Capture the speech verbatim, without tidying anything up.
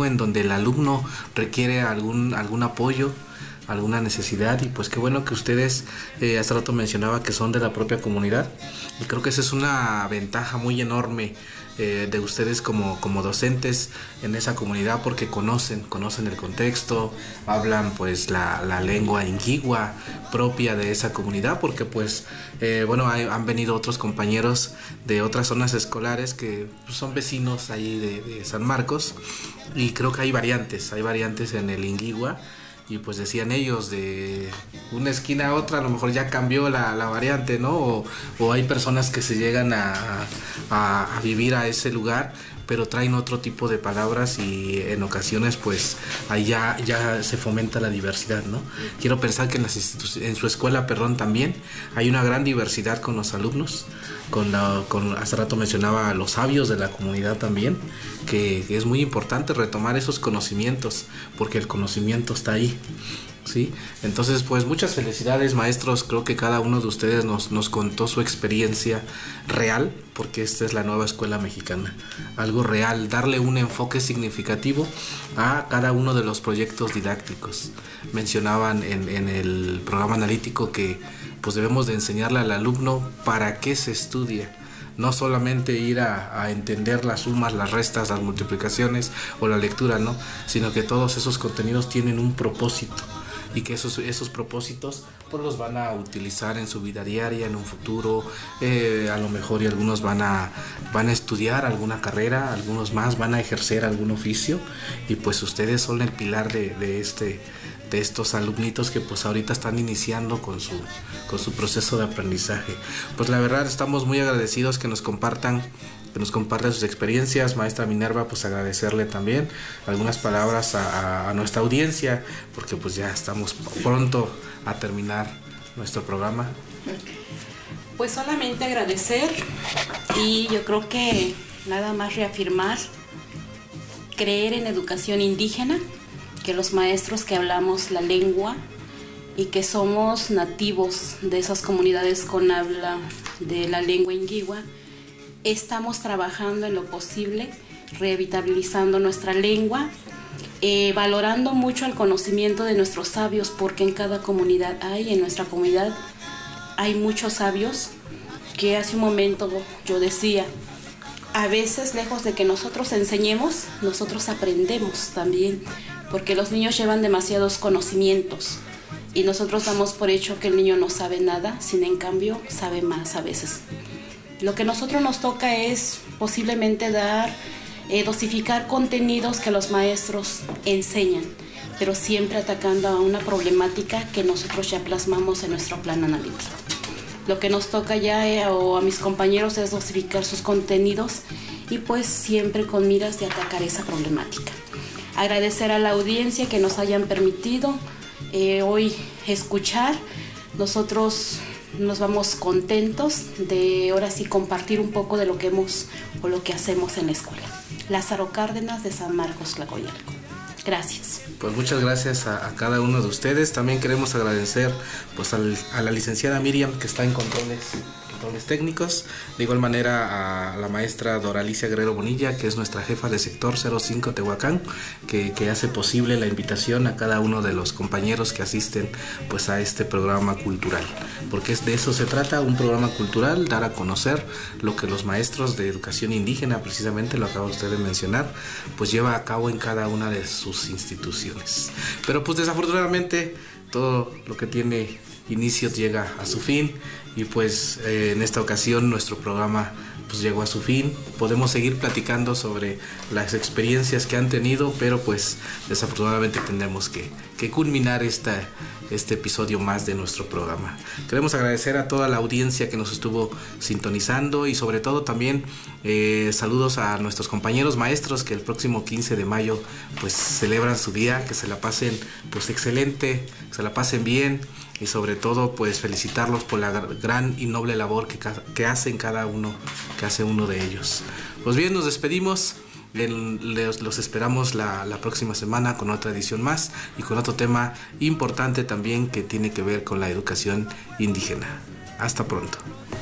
algo en donde el alumno requiere algún, algún apoyo, alguna necesidad, y pues qué bueno que ustedes, eh, hace rato mencionaba que son de la propia comunidad, y creo que esa es una ventaja muy enorme eh, de ustedes como, como docentes en esa comunidad, porque conocen, conocen el contexto, hablan pues la, la lengua inguigua propia de esa comunidad, porque pues eh, bueno, hay, han venido otros compañeros de otras zonas escolares que pues, son vecinos ahí de, de San Marcos, y creo que hay variantes, hay variantes en el inguigua. Y pues decían ellos, de una esquina a otra a lo mejor ya cambió la, la variante, ¿no? O, o hay personas que se llegan a, a, a vivir a ese lugar, pero traen otro tipo de palabras, y en ocasiones pues ahí ya, ya se fomenta la diversidad, ¿no? Quiero pensar que en, las institu- en su escuela, perdón, también hay una gran diversidad con los alumnos, con, la, con hace rato mencionaba a los sabios de la comunidad también, que, que es muy importante retomar esos conocimientos, porque el conocimiento está ahí, ¿sí? Entonces pues muchas felicidades, maestros. Creo que cada uno de ustedes nos, nos contó su experiencia real, porque esta es la nueva escuela mexicana, algo real, darle un enfoque significativo a cada uno de los proyectos didácticos. Mencionaban en, en el programa analítico que pues debemos de enseñarle al alumno para qué se estudia, no solamente ir a, a entender las sumas, las restas, las multiplicaciones o la lectura, ¿no? Sino que todos esos contenidos tienen un propósito, y que esos, esos propósitos pues los van a utilizar en su vida diaria, en un futuro, eh, a lo mejor, y algunos van a, van a estudiar alguna carrera, algunos más van a ejercer algún oficio, y pues ustedes son el pilar de, de este de estos alumnitos que pues ahorita están iniciando con su, con su proceso de aprendizaje. Pues la verdad estamos muy agradecidos que nos compartan que nos compartan sus experiencias. Maestra Minerva, pues agradecerle también algunas palabras a, a, a nuestra audiencia, porque pues ya estamos pronto a terminar nuestro programa. Pues solamente agradecer, y yo creo que nada más reafirmar, creer en educación indígena, que los maestros que hablamos la lengua y que somos nativos de esas comunidades con habla de la lengua inguigua, estamos trabajando en lo posible, revitalizando nuestra lengua, eh, valorando mucho el conocimiento de nuestros sabios, porque en cada comunidad hay, en nuestra comunidad hay muchos sabios, que hace un momento yo decía, a veces lejos de que nosotros enseñemos, nosotros aprendemos también, porque los niños llevan demasiados conocimientos y nosotros damos por hecho que el niño no sabe nada, sin en cambio sabe más a veces. Lo que a nosotros nos toca es posiblemente dar, eh, dosificar contenidos que los maestros enseñan, pero siempre atacando a una problemática que nosotros ya plasmamos en nuestro plan analítico. Lo que nos toca ya eh, o a mis compañeros es dosificar sus contenidos, y pues siempre con miras de atacar esa problemática. Agradecer a la audiencia que nos hayan permitido eh, hoy escuchar. Nosotros nos vamos contentos de ahora sí compartir un poco de lo que hemos o lo que hacemos en la escuela. Lázaro Cárdenas, de San Marcos, Tlacoyalco. Gracias. Pues muchas gracias a, a cada uno de ustedes. También queremos agradecer pues al, a la licenciada Miriam, que está en controles, controles técnicos. De igual manera a la maestra Doralicia Guerrero Bonilla, que es nuestra jefa de sector cero cinco Tehuacán, que, que hace posible la invitación a cada uno de los compañeros que asisten pues a este programa cultural, porque es de eso se trata, un programa cultural, dar a conocer lo que los maestros de educación indígena, precisamente lo acaba usted de mencionar, pues lleva a cabo en cada una de sus instituciones. Pero pues desafortunadamente todo lo que tiene inicio llega a su fin, y pues eh, en esta ocasión nuestro programa pues llegó a su fin. Podemos seguir platicando sobre las experiencias que han tenido, pero pues desafortunadamente tendremos que, que culminar esta, este episodio más de nuestro programa. Queremos agradecer a toda la audiencia que nos estuvo sintonizando, y sobre todo también eh, saludos a nuestros compañeros maestros que el próximo quince de mayo pues celebran su día. Que se la pasen pues excelente, que se la pasen bien, y sobre todo pues felicitarlos por la gran y noble labor que, que hacen cada uno, que hace uno de ellos. Pues bien, nos despedimos. Les, los esperamos la, la próxima semana con otra edición más y con otro tema importante también que tiene que ver con la educación indígena. Hasta pronto.